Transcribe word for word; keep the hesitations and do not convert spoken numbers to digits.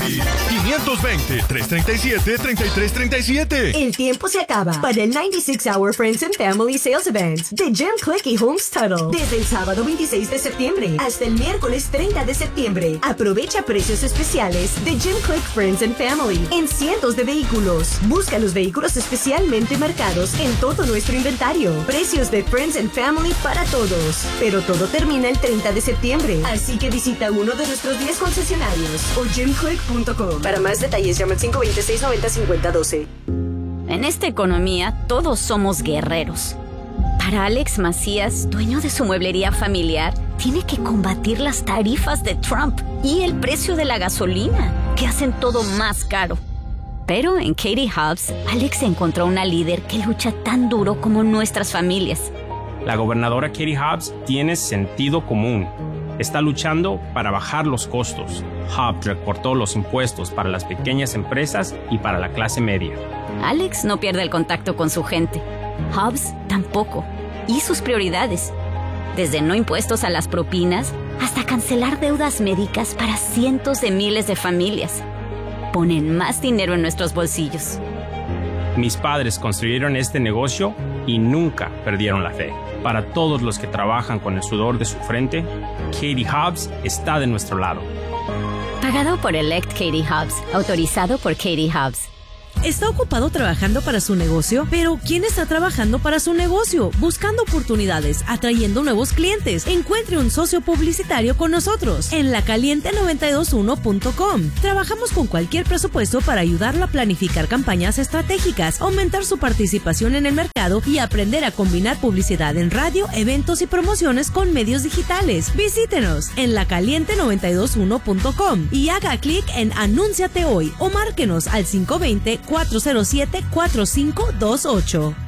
quinientos veinte, trescientos treinta y siete, treinta y tres treinta y siete. El tiempo se acaba para el noventa y seis hour Friends and Family Sales Event de Jim Click y Homes Tuttle. Desde el sábado veintiséis de septiembre hasta el miércoles treinta de septiembre. Aprovecha precios especiales de Jim Click Friends and Family en cientos de vehículos. Busca los vehículos especialmente marcados en todo nuestro inventario. Precios de Friends and Family para todos. Pero todo termina el treinta de septiembre. Así que visita uno de nuestros diez concesionarios o jim click punto com. Para más detalles llama al cinco dos cero, seis nueve cero, cinco cero uno dos. En esta economía, todos somos guerreros. Para Alex Macías, dueño de su mueblería familiar, tiene que combatir las tarifas de Trump y el precio de la gasolina, que hacen todo más caro. Pero en Katie Hobbs, Alex encontró una líder que lucha tan duro como nuestras familias. La gobernadora Katie Hobbs tiene sentido común. Está luchando para bajar los costos. Hobbs recortó los impuestos para las pequeñas empresas y para la clase media. Alex no pierde el contacto con su gente. Hobbs tampoco. Y sus prioridades. Desde no impuestos a las propinas hasta cancelar deudas médicas para cientos de miles de familias. Ponen más dinero en nuestros bolsillos. Mis padres construyeron este negocio y nunca perdieron la fe. Para todos los que trabajan con el sudor de su frente, Katie Hobbs está de nuestro lado. Pagado por Elect Katie Hobbs, autorizado por Katie Hobbs. ¿Está ocupado trabajando para su negocio? Pero ¿quién está trabajando para su negocio? Buscando oportunidades, atrayendo nuevos clientes. Encuentre un socio publicitario con nosotros en la caliente noventa y dos uno punto com. Trabajamos con cualquier presupuesto para ayudarlo a planificar campañas estratégicas, aumentar su participación en el mercado y aprender a combinar publicidad en radio, eventos y promociones con medios digitales. Visítenos en la caliente noventa y dos uno punto com y haga clic en Anúnciate hoy o márquenos al cinco dos cero, cuatro cero siete, cuatro cinco dos ocho.